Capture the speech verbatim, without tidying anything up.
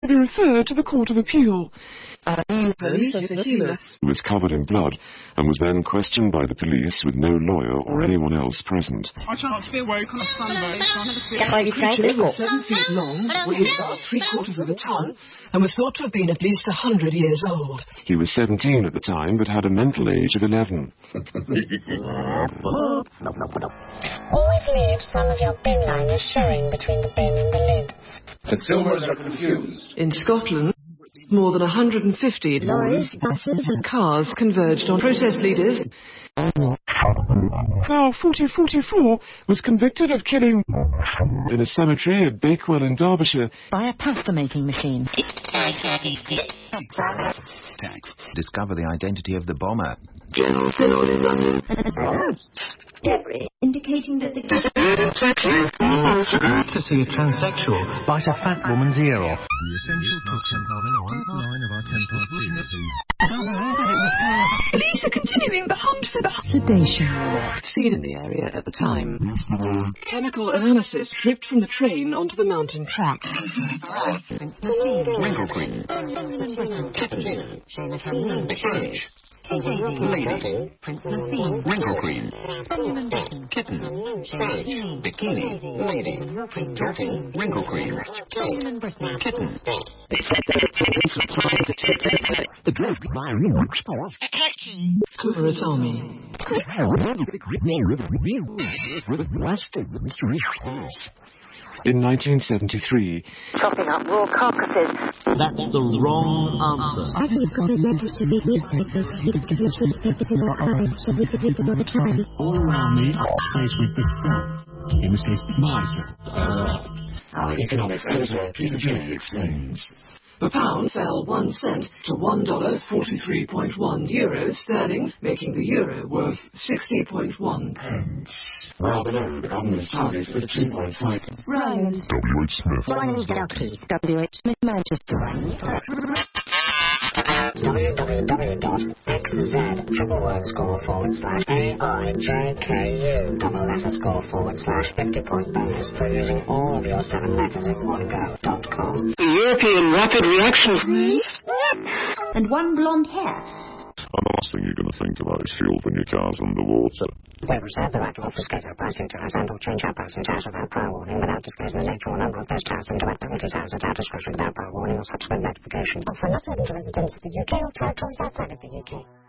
be referred to the Court of Appeal. Police officer He was covered in blood and was then questioned by the police with no lawyer or anyone else present. I can't be awake on a Sunday. The creature was seven feet long, weighed about three quarters of a ton, and was thought to have been at least a hundred years old. He was seventeen at the time, but had a mental age of eleven. Always leave some of your bin liners showing between the bin and the lid. Consumers are confused. In Scotland, more than one hundred fifty lorries, buses, and cars converged on protest leaders. Now, forty forty-four was convicted of killing In a cemetery at Bakewell in Derbyshire. by a pasta-making machine. Discover the identity of the bomber. Debris indicating that the To see a transsexual bite a fat woman's ear off. The essential kitchen line of our Police are continuing the hunt for the sedation. seen in the area at the time. Chemical analysis dripped from the train onto the mountain track. Wrinkle cream. Lady. Wrinkle cream. Kitten. Bikini. Lady. Wrinkle cream. Kitten. The Kumarasamy. In nineteen seventy-three, Chopping up raw carcasses. That's the wrong answer. All around me, face with the sun. In this case, my sun. Our economics editor, Peter J. explains. The pound fell one cent to one dollar forty-three point one euros sterling, making the euro worth sixty point one pence. Well below the government's target for the two point five. Ryan. W H Smith. W H Smith, Manchester. www.xz triple word score forward slash A I J K U double letter score forward slash fifty point bonus for using all of your seven letters in one go dot com. The European Rapid Reaction And one blonde hair. And the last thing you're going to think about is fuel when your car's underwater. We reserve the right to obfuscate our pricing tariffs and or change our pricing tariffs without prior warning, without disclosing the nature or number of those tariffs and direct penalties as at our discretion without prior warning or subsequent notification. Offer not open to residents of the U K or territories outside of the U K.